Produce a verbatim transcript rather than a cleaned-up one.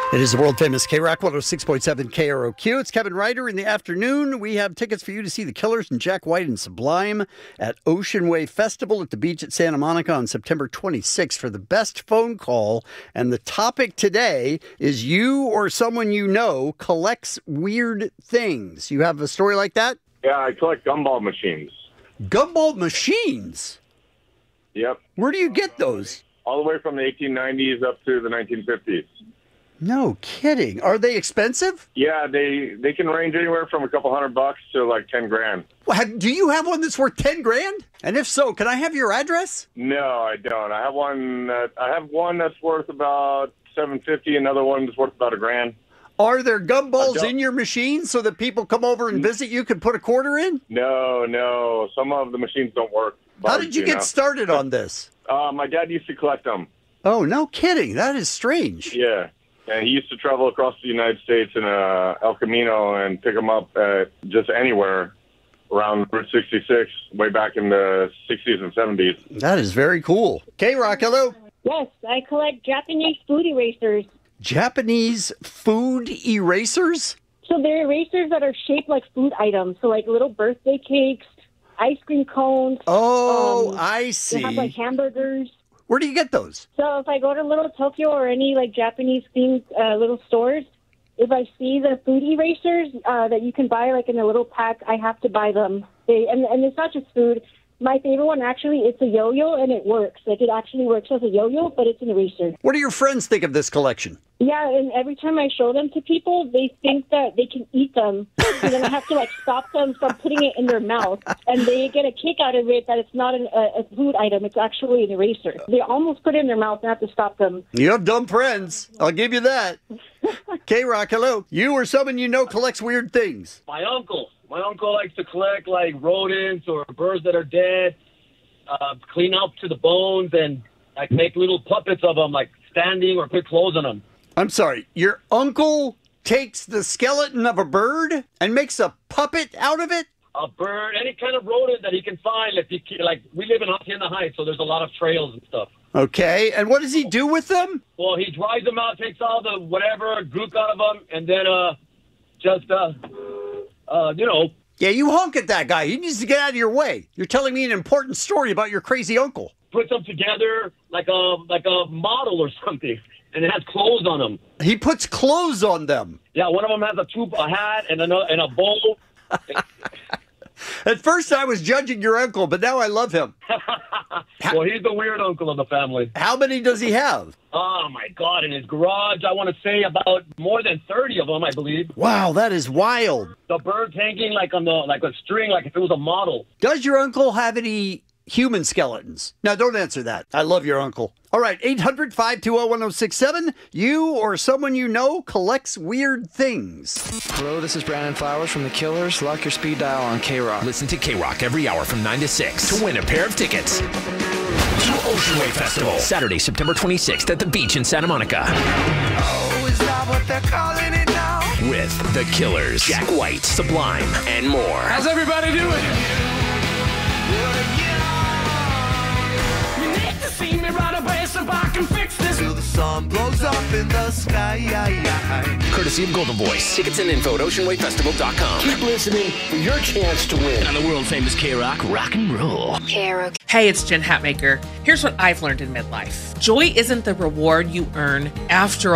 It is the world-famous K-Rock one oh six point seven K R O Q. It's Kevin Ryder in the afternoon. We have tickets for you to see the Killers and Jack White and Sublime at Ocean Wave Festival at the beach at Santa Monica on September twenty-sixth for the best phone call. And the topic today is you or someone you know collects weird things. You have a story like that? Yeah, I collect gumball machines. Gumball machines? Yep. Where do you get those? All the way from the eighteen nineties up to the nineteen fifties. No kidding. Are they expensive? Yeah, they they can range anywhere from a couple hundred bucks to like ten grand. Well, have, do you have one that's worth ten grand? And if so, can I have your address? No, I don't. I have one. That, I have one that's worth about seven fifty. Another one that's worth about a grand. Are there gumballs in your machine so that people come over and visit you can put a quarter in? No, no. Some of the machines don't work. How did you, you get know? started on this? Uh, my dad used to collect them. Oh, no kidding. That is strange. Yeah. And he used to travel across the United States in uh, El Camino and pick them up at just anywhere around Route sixty-six, way back in the sixties and seventies. That is very cool. K-Rock, hello. Yes, I collect Japanese food erasers. Japanese food erasers? So they're erasers that are shaped like food items. So like little birthday cakes, ice cream cones. Oh, um, I see. They have like hamburgers. Where do you get those? So if I go to Little Tokyo or any like Japanese themed uh, little stores, if I see the food erasers uh, that you can buy like in a little pack, I have to buy them. They, and, and it's not just food. My favorite one, actually, it's a yo-yo, and it works. Like, it actually works as a yo-yo, but it's an eraser. What do your friends think of this collection? Yeah, and every time I show them to people, they think that they can eat them. And then I have to, like, stop them from putting it in their mouth. And they get a kick out of it that it's not an, a, a food item. It's actually an eraser. They almost put it in their mouth, and I have to stop them. You have dumb friends. I'll give you that. K-Rock, hello. You or someone you know collects weird things. My uncle. My uncle likes to collect, like, rodents or birds that are dead, uh, clean up to the bones, and, like, make little puppets of them, like, standing or put clothes on them. I'm sorry. Your uncle takes the skeleton of a bird and makes a puppet out of it? A bird, any kind of rodent that he can find. If he, like, we live in Hacienda Heights, so there's a lot of trails and stuff. Okay. And what does he do with them? Well, he dries them out, takes all the whatever gook out of them, and then uh, just... Uh, Uh, you know. Yeah, you honk at that guy. He needs to get out of your way. You're telling me an important story about your crazy uncle. Puts them together like a like a model or something, and it has clothes on them. He puts clothes on them. Yeah, one of them has a tube, a hat, and a and a bowl. At first, I was judging your uncle, but now I love him. Well, he's the weird uncle of the family. How many does he have? Oh, my God. In his garage, I want to say about more than thirty of them, I believe. Wow, that is wild. The birds hanging like on the like a string, like if it was a model. Does your uncle have any human skeletons? Now, don't answer that. I love your uncle. All right, eight hundred, five two zero, one zero six seven. You or someone you know collects weird things. Hello, this is Brandon Flowers from The Killers. Lock your speed dial on K-Rock. Listen to K-Rock every hour from nine to six to win a pair of tickets to Ocean Wave Festival, Saturday, September twenty-sixth at the beach in Santa Monica. Oh, is that what they're calling it now? With The Killers, Jack White, Sublime, and more. How's everybody doing? You need to see me right away so I can fix this. Till the sun blows up in the sky. Courtesy of Golden Voice. Tickets and info at ocean wave festival dot com. Keep listening for your chance to win. On the world-famous K-Rock Rock and Roll. K-Rock. Hey, it's Jen Hatmaker. Here's what I've learned in midlife. Joy isn't the reward you earn after